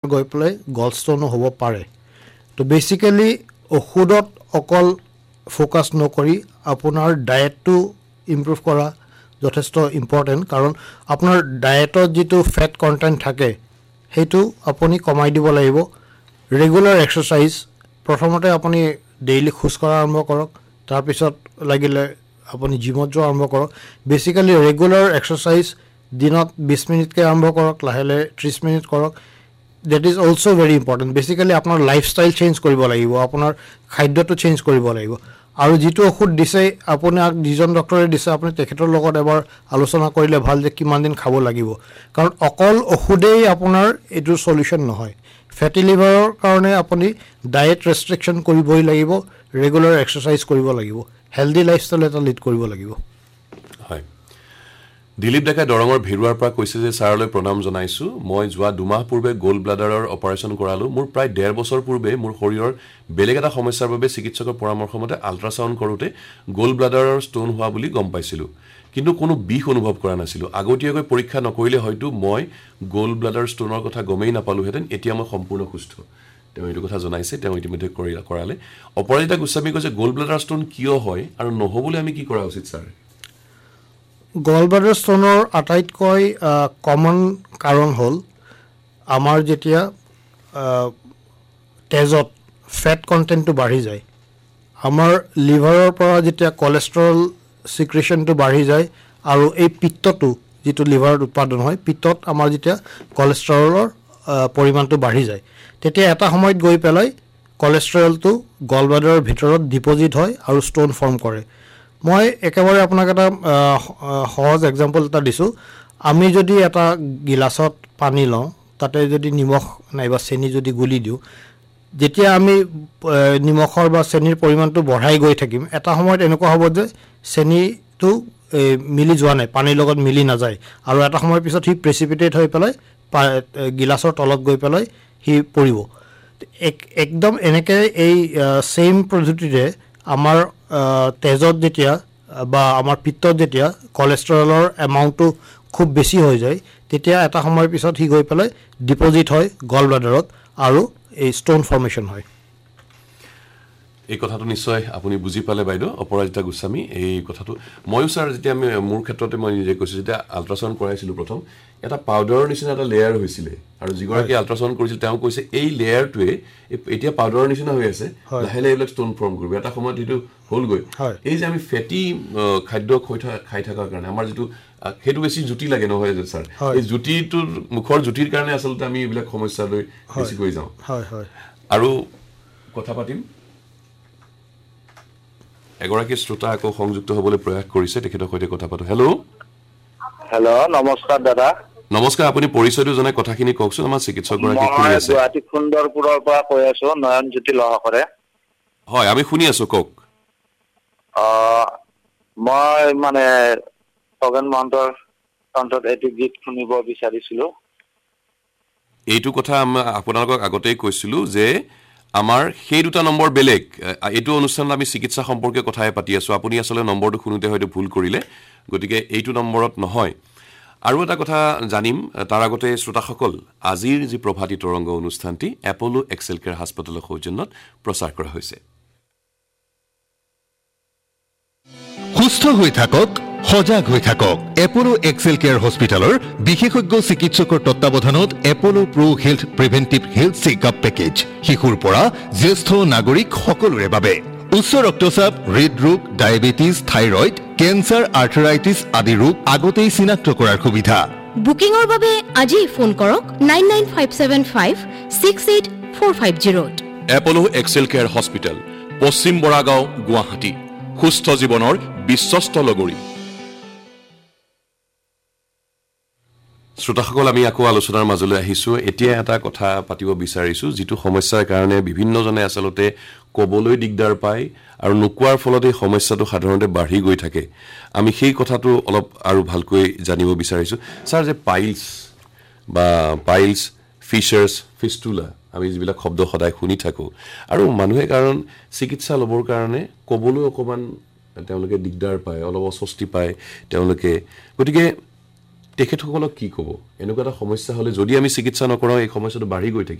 গৈ পেলাই গল ষ্টনো হ'ব পাৰে তো বেসিক্যালি ওষুধত অকল ফোকাস নকৰি আপোনাৰ ডায়েটটো ইমপ্ৰুভ কৰা যথেষ্ট ইম্পৰ্টেণ্ট কাৰণ আপোনাৰ ডায়েটত যিটো ফেট কন্টেন্ট থাকে সেইটো আপুনি কমাই দিব লাগিব ৰেগুলাৰ এক্সাৰসাইজ প্ৰথমতে আপুনি ডেইলি খোজ কৰা আৰম্ভ কৰক তাৰ পিছত লাগিলে আপুনি জিমত যোৱা আৰম্ভ কৰক বেসিক্যালি ৰেগুলাৰ এক্সাৰসাইজ দিনত 20 মিনিটকৈ আৰম্ভ কৰক লাহেলে 30 মিনিট কৰক that is also very important basically আপোনাৰ লাইফষ্টাইল চেঞ্জ কৰিব লাগিব আপোনাৰ খাদ্যটো চেঞ্জ কৰিব লাগিব আৰু যেটো ওষুধ দিছে আপোনাক যিজন ডক্টৰে দিছে আপুনি তেখেতৰ লগত এবাৰ আলোচনা কৰিলে ভাল যে কিমান দিন খাব লাগিব কাৰণ অকল ওষুধেই আপোনাৰ এটো সলিউশন নহয় ফেটি লিভাৰৰ কাৰণে আপুনি ডায়েট ৰেষ্ট্ৰিকশন কৰিবই লাগিব ৰেগুলাৰ এক্সাৰসাইজ কৰিব লাগিব হেলদি লাইফষ্টাইল এটা লিড কৰিব লাগিব হয় দিলীপ ডেকা দৰঙৰ ভিৰুৱাৰ পৰা কৈছে যে ছাৰলৈ প্ৰণাম জনাইছো মই যোৱা 2 মাহ পূৰ্বে গোল ব্লাডাৰৰ অপাৰেচন কৰালো মোৰ প্ৰায় 1.5 বছৰ পূৰ্বে মোৰ শৰীৰৰ বেলেগ এটা সমস্যাৰ বাবে চিকিৎসকৰ পৰামৰ্শ মতে আল্ট্ৰাসাউণ্ড কৰোতে গোল ব্লাডাৰৰ ষ্টোন হোৱা বুলি গম পাইছিলো কিন্তু কোনো বিষ অনুভৱ কৰা নাছিলো আগতীয়াকৈ পৰীক্ষা নকৰিলে হয়তো মই গোল ব্লাডাৰ ষ্টোনৰ কথা গমেই নাপালো হেতেন এতিয়া মই সম্পূৰ্ণ সুস্থ তেওঁ এইটো কথা জনাইছে তেওঁ ইতিমধ্যে কৰালে অপৰাজিতা গোস্বামী কৈছে গোল ব্লাডাৰ ষ্টোন কিয় হয় আৰু নহবলৈ আমি কি কৰা উচিত ছাৰ গল ব্লাডাৰ ষ্টনৰ আটাইতকৈ কমন কাৰণ হ'ল আমাৰ যেতিয়া তেজত ফেট কন্টেন্টটো বাঢ়ি যায় আমাৰ লিভাৰৰ পৰা যেতিয়া কোলেষ্ট্ৰল সিক্ৰেশনটো বাঢ়ি যায় আৰু এই পিত্তটো যেটো লিভাৰত উৎপাদন হয় পিত্তত আমাৰ যেতিয়া কোলেষ্ট্ৰলৰ পৰিমাণটো বাঢ়ি যায় তেতিয়া এটা সময়ত গৈ পেলাই কোলেষ্ট্ৰলটো গল ব্লাডাৰৰ ভিতৰত ডিপজিট হয় আৰু ষ্টোন ফৰ্ম কৰে মই একেবাৰে আপোনাক এটা সহজ এক্সাম্পল এটা দিছো আমি যদি এটা গিলাসত পানী লওঁ তাতে যদি নিমখ নাইবা চেনি যদি গুলি দিও যেতিয়া আমি নিমখৰ বা চেনিৰ পৰিমাণটো বঢ়াই গৈ থাকিম এটা সময়ত এনেকুৱা হ'ব যে চেনিটো মিলি যোৱা নাই পানীৰ লগত মিলি নাযায় আৰু এটা সময়ৰ পিছত হি প্ৰেচিপিটেট হৈ পেলাই গিলাসৰ তলত গৈ পেলাই হি পৰিব একদম এনেকে এই সেম পদ্ধতিৰে আমাৰ তেজত যেতিয়া বা আমাৰ পিত্তত যেতিয়া কোলেষ্ট্ৰলৰ এমাউন্টটো খুব বেছি হৈ যায় তেতিয়া এটা সময়ৰ পিছত হি গৈ পেলাই ডিপজিট হয় গল ব্লাডাৰত আৰু এই ষ্টোন ফৰ্মেশন হয় এই কথাটো নিশ্চয় আপুনি বুজি পালে বাইদেউ অপৰাজিতা গোস্বামী এই কথাটো ময়ো স্যাৰ যেতিয়া আমি মোৰ ক্ষেত্ৰতে মই নিজে কৈছো যেতিয়া আল্ট্ৰাসাউণ্ড কৰাইছিলো প্ৰথম এটা পাউডাৰৰ নিচিনা এটা লেয়াৰ হৈছিল আৰু যিগৰাকী আল্ট্ৰাসাউণ্ড কৰিছিল তেওঁ কৈছে এই লেয়াৰটোৱে এতিয়া পাউডাৰৰ নিচিনা হৈ আছে লাহে লাহে ষ্টোন ফৰ্ম কৰিব এটা সময়ত এটো হল গৈ এই যে আমি ফেটি খাদ্য খাই থাকাৰ কাৰণে আমাৰ যেটো হেতু বেছি জুটি লাগে নহয় যে স্যাৰ এই জুটিটোৰ মুখৰ জুটিৰ কাৰণে আসলতে আমি এইবিলাক সমস্যা লৈ বেছি কৰি যাওঁ হয় হয় আৰু কথা পাতিম এগৰাকী শ্ৰোতা আকৌ সংযুক্ত হ'বলৈ প্ৰয়াস কৰিছে তেখেতৰ সৈতে কথা পাতো হেল্ল নমস্কাৰ দাদা নমস্কাৰ আপুনি পৰিচয়টো জনাই কথাখিনি কওকচোন আমাৰ চিকিৎসক গৰাকী শুনি আছে গুৱাহাটী সুন্দৰপুৰৰ পৰা কৈ আছো নয়নজ্যোতি লহকৰে হয় আমি শুনি আছো কক মই মানে সগন মহন্তৰ কণ্ঠত এটি গীত শুনিব বিচাৰিছিলো এইটো কথা আপোনালোকক আগতেই কৈছিলো যে আমাৰ সেই দুটা নম্বৰ বেলেগ এইটো অনুষ্ঠানত আমি চিকিৎসা সম্পৰ্কে কথাই পাতি আছো আপুনি আসলে নম্বৰটো শুনুতে হয়তো ভুল কৰিলে গতিকে এইটো নম্বৰত নহয় আৰু এটা কথা জানিম তাৰ আগতে শ্ৰোতাসকল আজিৰ যি প্ৰভাতী তৰংগ অনুষ্ঠানটি এপোলো এক্সেল কেয়াৰ হাস্পতালৰ সৌজন্যত প্ৰচাৰ কৰা হৈছে সুস্থ হৈ থাকক সজাগ হৈ থাকক এপোলো এক্সেল কেয়াৰ হস্পিটালৰ বিশেষজ্ঞ চিকিৎসকৰ তত্ত্বাৱধানত Apollo pro health প্ৰিভেন্টিভ health checkup package শিশুৰ পৰা জ্যেষ্ঠ নাগৰিক সকলোৰে বাবে উচ্চ ৰক্তচাপ হৃদৰোগ ডায়াবেটিস থাইৰয়েড কেন্সাৰ আৰ্থৰাইটিস আদি ৰোগ আগতেই চিনাক্ত কৰাৰ সুবিধা বুকিংৰ বাবে আজি ফোন কৰক 99575 68450 এপোলো এক্সেল কেয়াৰ হস্পিটাল পশ্চিম বৰাগাঁও গুৱাহাটী সুস্থ জীৱনৰ বিশ্বস্ত লগৰী শ্ৰোতাসকল আমি আকৌ আলোচনাৰ মাজলৈ আহিছো এতিয়া এটা কথা পাতিব বিচাৰিছো যেটো সমস্যাৰ কাৰণে বিভিন্নজনে আসলতে কবলৈ দিগদাৰ পায় আৰু নোকোৱাৰ ফলত এই সমস্যাটো সাধাৰণতে বাঢ়ি গৈ থাকে আমি সেই কথাটো অলপ আৰু ভালকৈ জানিব বিচাৰিছো স্যাৰ যে পাইলছ ফিচাৰ্ছ ফিস্টুলা আমি যিবিলাক শব্দ সদায় শুনি থাকো আৰু মানুহে কাৰণ চিকিৎসা লবৰ কাৰণে কবলৈ অকমান তেওঁলোকে দিগদাৰ পায় অলপ অস্বস্তি পায় তেওঁলোকে গতিকে তেখেতসকলক কি ক'ব এনেকুৱা এটা সমস্যা হলে যদি আমি চিকিৎসা নকৰাও এই সমস্যাটো বাঢ়ি গৈ থাকে